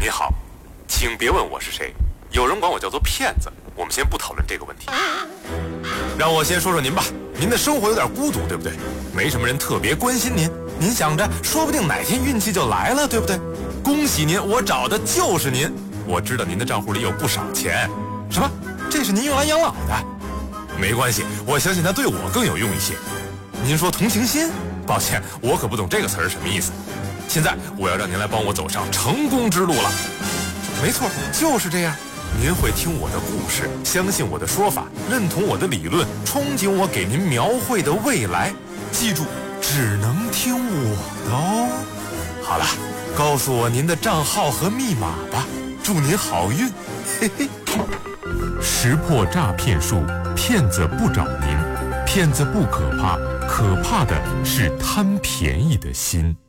你好，请别问我是谁，有人管我叫做骗子。我们先不讨论这个问题，让我先说说您吧。您的生活有点孤独，对不对？没什么人特别关心您，您想着说不定哪天运气就来了，对不对？恭喜您，我找的就是您。我知道您的账户里有不少钱。什么？这是您用来养老的？没关系，我相信它对我更有用一些。您说同情心？抱歉，我可不懂这个词儿什么意思。现在我要让您来帮我走上成功之路了。没错，就是这样。您会听我的故事，相信我的说法，认同我的理论，憧憬我给您描绘的未来。记住，只能听我的哦。好了，告诉我您的账号和密码吧。祝您好运，嘿嘿。 识破诈骗术，骗子不找您，骗子不可怕，可怕的是贪便宜的心。